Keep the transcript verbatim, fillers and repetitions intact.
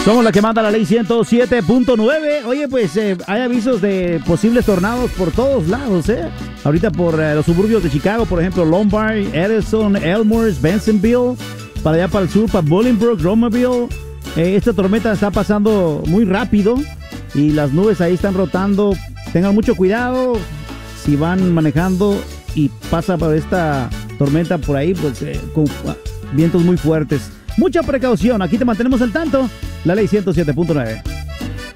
Somos la que manda la ley ciento siete punto nueve. Oye, pues eh, hay avisos de posibles tornados por todos lados, ¿eh? Ahorita por eh, los suburbios de Chicago, por ejemplo, Lombard, Edison, Elmhurst, Bensenville, para allá para el sur, para Bolingbrook, Romaville. Eh, esta tormenta está pasando muy rápido y las nubes ahí están rotando. Tengan mucho cuidado si van manejando y pasa por esta tormenta por ahí, pues eh, con uh, vientos muy fuertes. Mucha precaución, aquí te mantenemos al tanto. La ley ciento siete punto nueve.